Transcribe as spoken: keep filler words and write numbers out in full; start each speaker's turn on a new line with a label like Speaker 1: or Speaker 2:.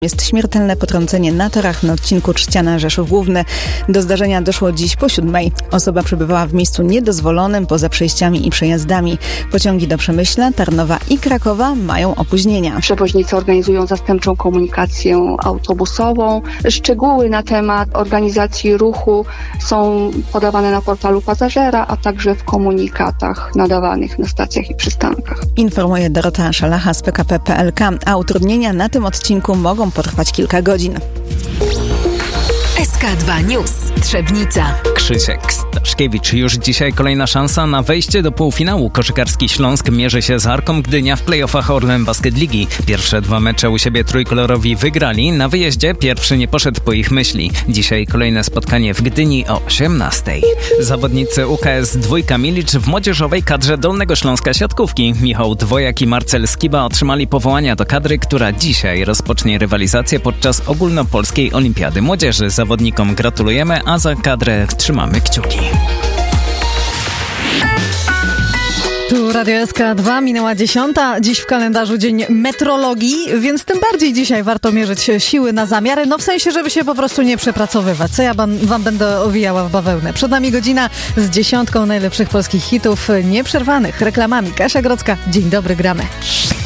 Speaker 1: Jest śmiertelne potrącenie na torach na odcinku Trzciana-Rzeszów Główny. Do zdarzenia doszło dziś po siódmej. Osoba przebywała w miejscu niedozwolonym poza przejściami i przejazdami. Pociągi do Przemyśla, Tarnowa i Krakowa mają opóźnienia.
Speaker 2: Przewoźnicy organizują zastępczą komunikację autobusową. Szczegóły na temat organizacji ruchu są podawane na portalu pasażera, a także w komunikatach nadawanych na stacjach i przystankach.
Speaker 1: Informuje Dorota Szalacha z P K P P L K, a utrudnienia na tym odcinku mogą potrwać kilka godzin.
Speaker 3: S K dwa News. Trzebnica.
Speaker 4: Krzysiek Staszkiewicz. Już dzisiaj kolejna szansa na wejście do półfinału. Koszykarski Śląsk mierzy się z Arką Gdynia w play-offach Orlen Basket Ligi. Pierwsze dwa mecze u siebie trójkolorowi wygrali. Na wyjeździe pierwszy nie poszedł po ich myśli. Dzisiaj kolejne spotkanie w Gdyni o osiemnastej. Zawodnicy U K S Dwójka Milicz w młodzieżowej kadrze Dolnego Śląska siatkówki. Michał Dwojak i Marcel Skiba otrzymali powołania do kadry, która dzisiaj rozpocznie rywalizację podczas ogólnopolskiej olimpiady młodzieży. Zawodnikom gratulujemy, a za kadrę trzymamy kciuki.
Speaker 5: Tu Radio S K dwa, minęła dziesiąta. Dziś w kalendarzu dzień metrologii, więc tym bardziej dzisiaj warto mierzyć siły na zamiary. No w sensie, żeby się po prostu nie przepracowywać. Co ja wam, wam będę owijała w bawełnę. Przed nami godzina z dziesiątką najlepszych polskich hitów, nieprzerwanych reklamami. Kasia Grodzka, dzień dobry, gramy.